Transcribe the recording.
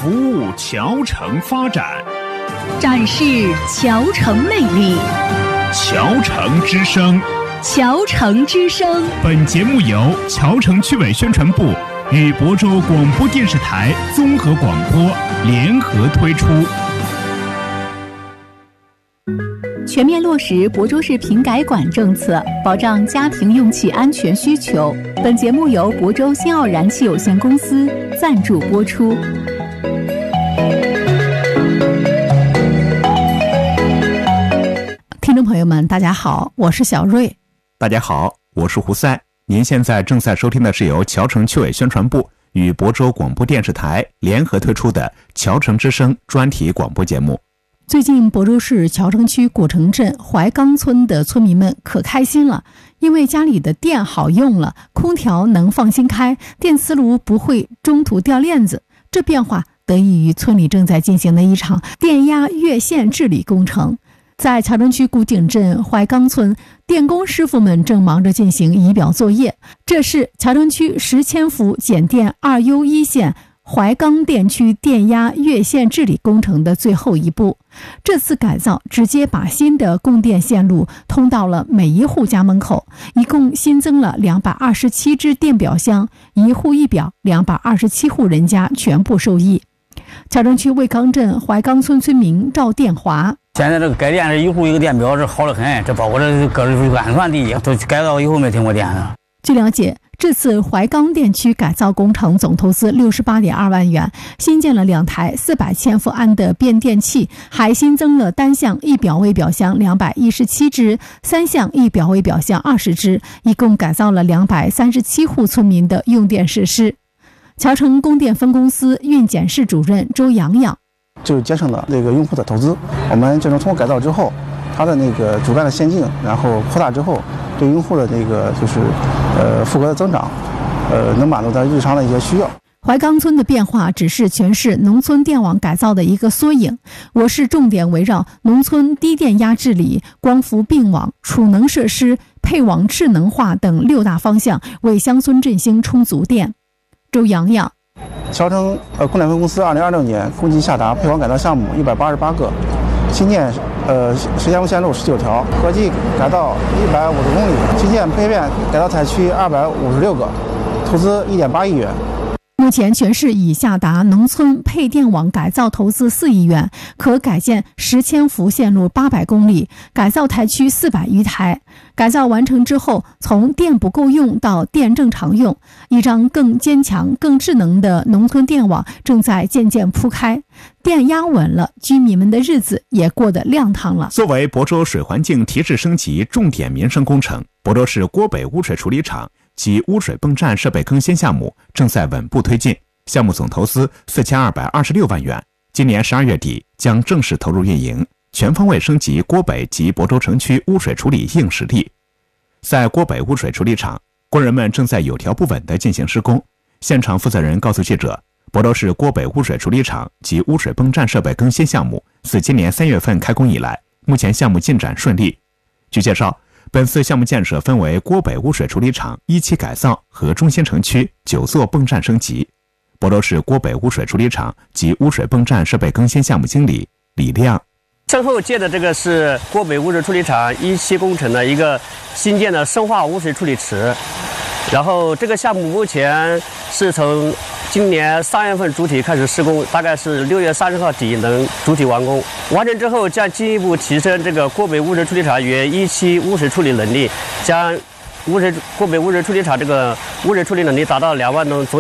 服务桥城发展， 展示桥城魅力。 桥城之声， 桥城之声。 本节目由桥城区委宣传部与亳州广播电视台综合广播联合推出。 全面落实亳州市品改管政策，保障家庭用气安全需求。本节目由亳州新奥燃气有限公司赞助播出。听众朋友们，大家好，我是小瑞。 大家好，我是胡塞。您现在正在收听的是由桥城区委宣传部与亳州广播电视台联合推出的桥城之声专题广播节目。 最近亳州市桥城区古城镇怀岗村的村民们可开心了，因为家里的电好用了，空调能放心开，电磁炉不会中途掉链子。这变化得益于村里正在进行的一场电压越线治理工程。在桥城区古井镇怀岗村，电工师傅们正忙着进行仪表作业。这是桥城区10千伏减电2U1线怀岗电区电压越线治理工程的最后一步。这次改造直接把新的供电线路通到了每一户家门口，一共新增了227只电表箱，一户一表，227户人家全部受益。桥城区卫岗镇怀岗村村民赵电华： 现在这个改电是一户一个电表，这好得很，这包括这个安全第一，都改造以后没停过电的。 据了解，这次怀岗电区改造工程总投资68.2万元，新建了2台400千伏安的变电器，还新增了单向一表微表箱217只，3向一表微表箱20只，一共改造了237户村民的用电设施。桥城供电分公司运检室主任周洋洋： 就节省了那个用户的投资。我们这种通过改造之后，它的那个主干的线径，然后扩大之后，对用户的那个就是负荷的增长，能满足他日常的一些需要。 怀岗村的变化只是全市农村电网改造的一个缩影。我市重点围绕农村低电压治理、光伏并网、储能设施、配网智能化等6大方向，为乡村振兴充足电。周洋洋： 桥城供电分公司2026年共计下达配网改造项目188个，新建10千伏线路19条，合计改造150公里，新建配电改造采区256个，投资1.8亿元。 目前全市已下达农村配电网改造投资4亿元，可改建10千伏线路800公里，改造台区400余台。改造完成之后，从电不够用到电正常用，一张更坚强、更智能的农村电网正在渐渐铺开。电压稳了，居民们的日子也过得亮堂了。 作为亳州水环境提质升级重点民生工程，亳州市郭北污水处理厂及污水泵站设备更新项目正在稳步推进，项目总投资4226万元，今年12月底将正式投入运营，全方位升级郭北及亳州城区污水处理硬实力。在郭北污水处理厂，工人们正在有条不紊地进行施工。现场负责人告诉记者，亳州市郭北污水处理厂及污水泵站设备更新项目自今年3月份开工以来，目前项目进展顺利。据介绍，本次项目建设分为郭北污水处理厂1期改造和中心城区9座泵站升级。亳州市郭北污水处理厂及污水泵站设备更新项目经理李亮： 身后接的这个是郭北污水处理厂1期工程的一个新建的生化污水处理池，然后这个项目目前是从今年3月份主体开始施工，大概是6月30号底能主体完工。完成之后将进一步提升这个郭北污水处理厂原1期污水处理能力，将郭北污水处理厂这个污水处理能力达到2万吨。